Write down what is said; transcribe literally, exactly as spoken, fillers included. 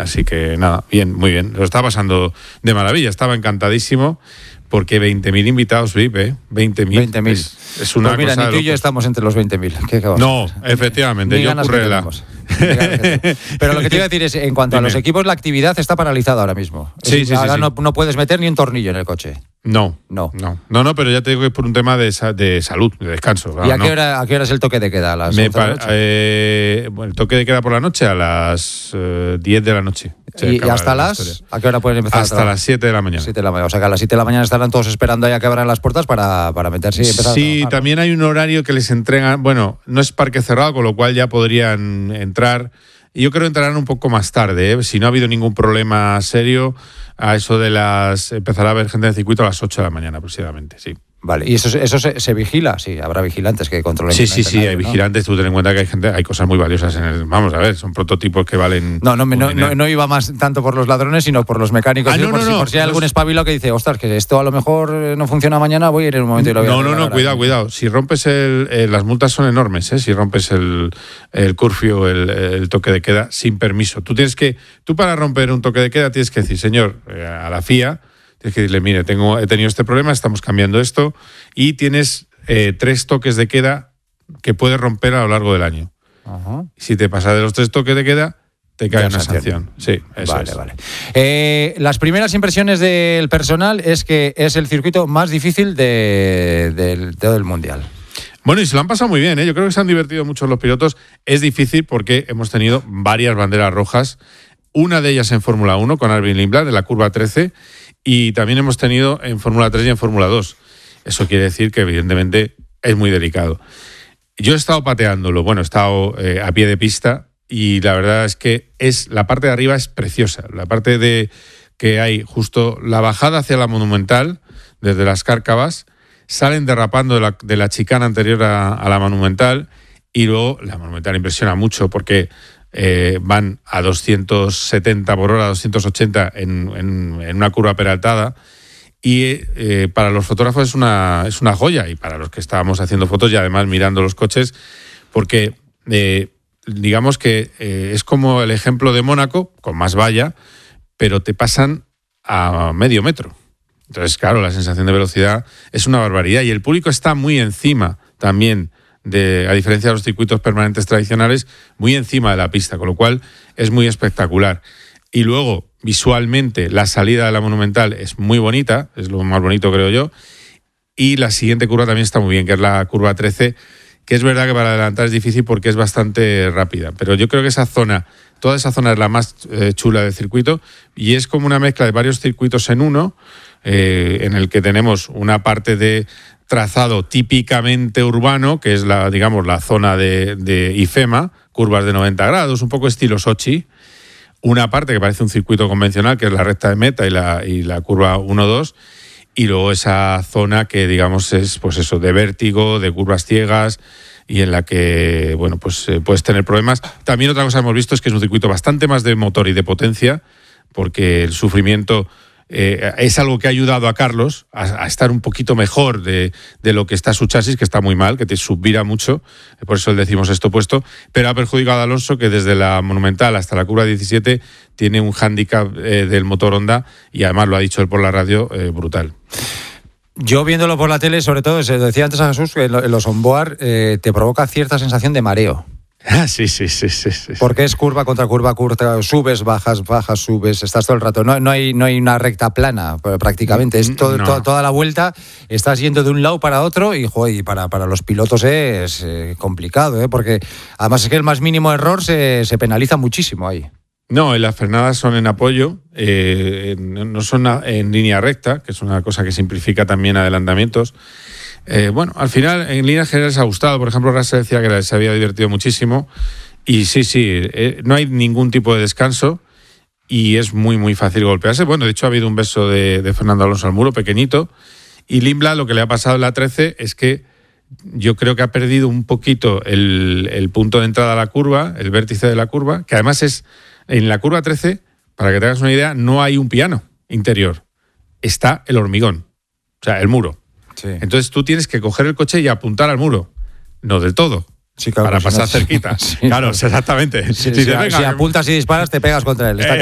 así que nada, bien, muy bien. Lo estaba pasando de maravilla, estaba encantadísimo. Porque veinte mil invitados V I P, ¿eh? veinte mil. veinte mil. Es, es una pues mira, cosa ni tú y yo estamos entre los veinte mil. No, efectivamente, ni yo ganas ocurre que la... tenemos. Pero lo que te iba a decir es, en cuanto Dime. a los equipos, la actividad está paralizada ahora mismo. Sí, es, sí, ahora sí, no, sí. no puedes meter ni un tornillo en el coche. No, No. no, no, no, pero ya te digo que es por un tema de, sa- de salud, de descanso. Claro, ¿Y a qué, no. hora, a qué hora es el toque de queda? ¿A las Me once de la pa- noche? eh, bueno, el toque de queda por la noche a las eh, diez de la noche. Se ¿Y, y acaba hasta la las? historia. ¿A qué hora pueden empezar a Hasta trabajar? las siete de la mañana. siete de la mañana. O sea que a las siete de la mañana estarán todos esperando ahí a que abran las puertas para, para meterse y empezar Sí, a trabajar. también hay un horario que les entregan. Bueno, no es parque cerrado, con lo cual ya podrían entrar. Y yo creo que entrarán un poco más tarde, ¿eh? Si no ha habido ningún problema serio, a eso de las. Empezará a haber gente en el circuito a las ocho de la mañana aproximadamente, sí. Vale, ¿y eso, eso se, se vigila? Sí, habrá vigilantes que controlen. Sí, que sí, no sí, entre hay nadie, ¿no? vigilantes. Tú ten en cuenta que hay gente, hay cosas muy valiosas en el. Vamos a ver, son prototipos que valen. No, no, me- un no, dinero. no, no iba más tanto por los ladrones, sino por los mecánicos. Ah, ¿eh? no, por, no, si, no, por si hay no algún es- espabilo que dice, ostras, que esto a lo mejor eh, no funciona mañana, voy a ir en un momento y lo voy a No, no, arreglar no, ahora. cuidado, cuidado. Si rompes el, eh, las multas son enormes, ¿eh? Si rompes el, el curfew, el, el toque de queda sin permiso. Tú tienes que, tú para romper un toque de queda tienes que decir, señor, eh, a la F I A, tienes que decirle, mire, tengo, he tenido este problema, estamos cambiando esto, y tienes eh, tres toques de queda que puedes romper a lo largo del año. Ajá. Si te pasas de los tres toques de queda, te cae Ya una sanción. sanción. Sí, eso Vale, es. vale. Eh, las primeras impresiones del personal es que es el circuito más difícil de, del- de todo el mundial. Bueno, y se lo han pasado muy bien, ¿eh? Yo creo que se han divertido mucho los pilotos. Es difícil porque hemos tenido varias banderas rojas, una de ellas en Fórmula uno con Albin Lindblad de la curva trece, y también hemos tenido en Fórmula tres y en Fórmula dos. Eso quiere decir que evidentemente es muy delicado. Yo he estado pateándolo, bueno, he estado eh, a pie de pista, y la verdad es que es la parte de arriba es preciosa. La parte de que hay justo la bajada hacia la Monumental, desde las Cárcavas, salen derrapando de la, de la chicana anterior a, a la Monumental, y luego la Monumental impresiona mucho porque eh, van a doscientos setenta por hora, doscientos ochenta en, en, en una curva peraltada, y eh, para los fotógrafos es una, es una joya, y para los que estábamos haciendo fotos y además mirando los coches, porque eh, digamos que eh, es como el ejemplo de Mónaco, con más valla, pero te pasan a medio metro. Entonces, claro, la sensación de velocidad es una barbaridad, y el público está muy encima también, de, a diferencia de los circuitos permanentes tradicionales, muy encima de la pista, con lo cual es muy espectacular. Y luego, visualmente, la salida de la Monumental es muy bonita, es lo más bonito, creo yo, y la siguiente curva también está muy bien, que es la curva trece, que es verdad que para adelantar es difícil porque es bastante rápida, pero yo creo que esa zona, toda esa zona es la más eh, chula del circuito, y es como una mezcla de varios circuitos en uno, eh, en el que tenemos una parte de trazado típicamente urbano, que es la, digamos, la zona de, de IFEMA, curvas de noventa grados, un poco estilo Sochi, una parte que parece un circuito convencional, que es la recta de meta y la, y la curva uno dos, y luego esa zona que, digamos, es pues eso, de vértigo, de curvas ciegas, y en la que, bueno, pues eh, puedes tener problemas. También otra cosa que hemos visto es que es un circuito bastante más de motor y de potencia, porque el sufrimiento eh, es algo que ha ayudado a Carlos a, a estar un poquito mejor de, de lo que está su chasis, que está muy mal, que te subvira mucho, por eso le decimos esto puesto, pero ha perjudicado a Alonso, que desde la Monumental hasta la curva diecisiete tiene un hándicap eh, del motor Honda, y además lo ha dicho él por la radio, eh, brutal. Yo viéndolo por la tele, sobre todo, se lo decía antes a Jesús, que en lo- en los onboard eh, te provoca cierta sensación de mareo. Ah, sí, sí, sí, sí, sí. Porque es curva contra curva, curva, subes, bajas, bajas, subes, estás todo el rato. No, no, hay, no hay una recta plana prácticamente, es todo, No. to- toda la vuelta, estás yendo de un lado para otro, y, joder, y para, para los pilotos es eh, complicado, ¿eh? Porque además es que el más mínimo error se, se penaliza muchísimo ahí. No, las frenadas son en apoyo, eh, no son en línea recta, que es una cosa que simplifica también adelantamientos. Eh, bueno, al final, en líneas generales ha gustado. Por ejemplo, Russell decía que se había divertido muchísimo. Y sí, sí, eh, no hay ningún tipo de descanso, y es muy, muy fácil golpearse. Bueno, de hecho, ha habido un beso de, de Fernando Alonso al muro, pequeñito. Y Lindblad, lo que le ha pasado en la trece es que yo creo que ha perdido un poquito el, el punto de entrada a la curva, el vértice de la curva, que además es, en la curva trece, para que te hagas una idea, no hay un piano interior. Está el hormigón, o sea, el muro. Sí. Entonces tú tienes que coger el coche y apuntar al muro. No del todo. Sí, claro, para pues pasar no- cerquita. Sí, claro, claro. exactamente. Si, Dices, si- venga, si apuntas y disparas, te pegas contra él. Está Eh,